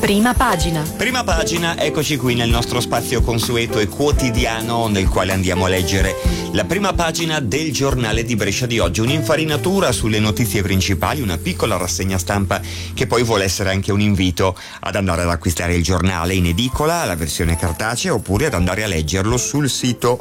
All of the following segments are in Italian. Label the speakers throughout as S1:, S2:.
S1: Prima pagina.
S2: Prima pagina, eccoci qui nel nostro spazio consueto e quotidiano nel quale andiamo a leggere la prima pagina del giornale di Brescia di oggi. Un'infarinatura sulle notizie principali, una piccola rassegna stampa che poi vuole essere anche un invito ad andare ad acquistare il giornale in edicola, la versione cartacea, oppure ad andare a leggerlo sul sito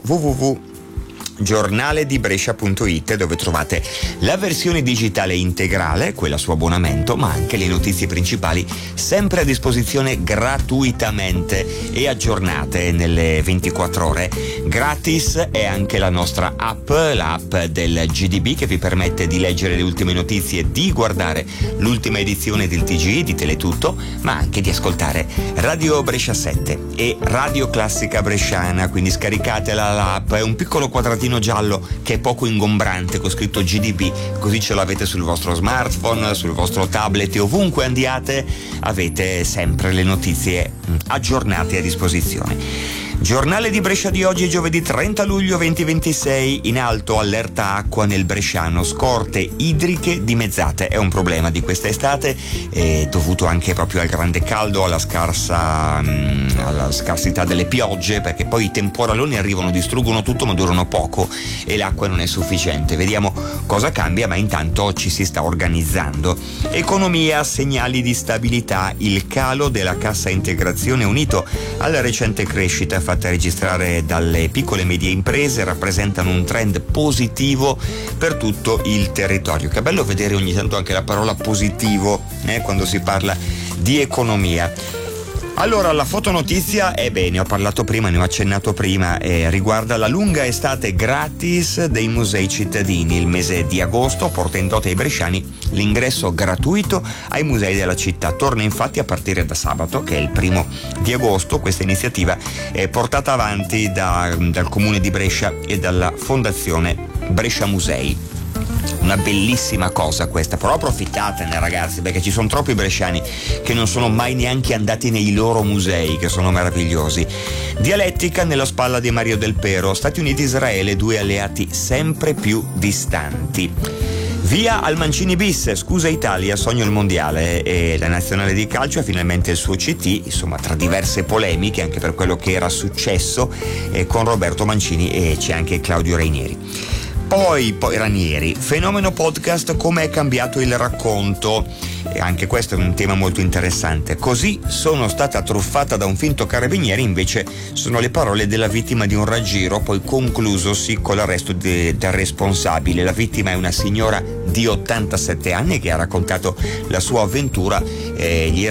S2: www.giornaledibrescia.it, dove trovate la versione digitale integrale, quella su abbonamento, ma anche le notizie principali sempre a disposizione gratuitamente e aggiornate nelle 24 ore. Gratis è anche la nostra app, l'app del GDB, che vi permette di leggere le ultime notizie, di guardare l'ultima edizione del TG, di Teletutto, ma anche di ascoltare Radio Brescia 7 e Radio Classica Bresciana. Quindi scaricatela l'app, è un piccolo quadratino giallo che è poco ingombrante con scritto GDB, così ce l'avete sul vostro smartphone, sul vostro tablet, e ovunque andiate avete sempre le notizie aggiornate a disposizione. Giornale di Brescia di oggi è giovedì 30 luglio 2026, in alto allerta acqua nel Bresciano, scorte idriche dimezzate. È un problema di questa estate, dovuto anche proprio al grande caldo, alla scarsità delle piogge, perché poi i temporaloni arrivano, distruggono tutto ma durano poco e l'acqua non è sufficiente. Vediamo cosa cambia, ma intanto ci si sta organizzando. Economia, segnali di stabilità, il calo della cassa integrazione unito alla recente crescita fatta registrare dalle piccole e medie imprese rappresentano un trend positivo per tutto il territorio. Che bello vedere ogni tanto anche la parola positivo quando si parla di economia. Allora, la fotonotizia, ne ho parlato prima, ne ho accennato prima, riguarda la lunga estate gratis dei musei cittadini. Il mese di agosto porta in dote ai bresciani l'ingresso gratuito ai musei della città. Torna infatti a partire da sabato, che è il 1° di agosto. Questa iniziativa è portata avanti dal Comune di Brescia e dalla Fondazione Brescia Musei. Una bellissima cosa questa, però approfittatene ragazzi, perché ci sono troppi bresciani che non sono mai neanche andati nei loro musei, che sono meravigliosi. Dialettica nella spalla di Mario Del Pero, Stati Uniti-Israele, due alleati sempre più distanti. Via al Mancini bis, scusa Italia, sogno il mondiale, e la nazionale di calcio ha finalmente il suo CT, insomma, tra diverse polemiche anche per quello che era successo con Roberto Mancini, e c'è anche Claudio Ranieri. Poi Ranieri, fenomeno podcast, come è cambiato il racconto, e anche questo è un tema molto interessante. Così sono stata truffata da un finto carabiniere, invece sono le parole della vittima di un raggiro, poi conclusosi con l'arresto del responsabile. La vittima è una signora di 87 anni che ha raccontato la sua avventura. Le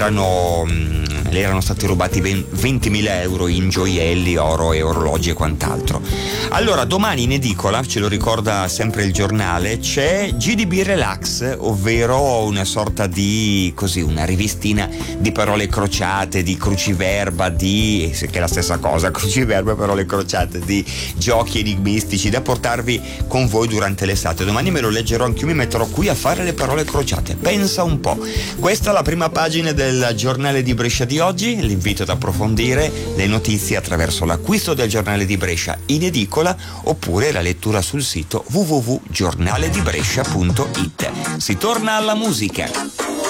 S2: erano stati rubati 20.000 euro in gioielli, oro e orologi e quant'altro. Allora, domani in edicola, ce lo ricorda sempre il giornale, c'è GDB Relax, ovvero una sorta di, una rivistina di parole crociate, di cruciverba, che è la stessa cosa, cruciverba e parole crociate, di giochi enigmistici da portarvi con voi durante l'estate. Domani me lo leggerò anche io, mi metterò qui a fare le parole crociate, pensa un po'. Questa è la prima pagina del giornale di Brescia di oggi. L'invito ad approfondire le notizie attraverso l'acquisto del giornale di Brescia in edicola, oppure la lettura sul sito www.giornaledibrescia.it. Si torna alla musica.